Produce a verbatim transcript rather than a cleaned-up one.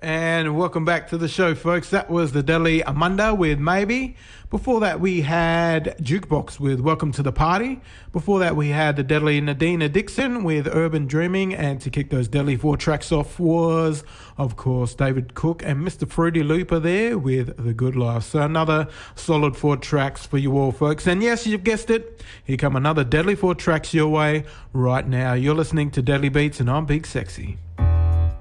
And welcome back to the show, folks. That was the Deadly Amanda with Maybe. Before that, we had Jukebox with Welcome to the Party. Before that, we had the Deadly Nadina Dixon with Urban Dreaming. And to kick those Deadly four tracks off was, of course, David Cook and Mister Fruity Looper there with The Good Life. So another solid four tracks for you all, folks. And yes, you've guessed it. Here come another Deadly four tracks your way right now. You're listening to Deadly Beats and I'm Big Sexy.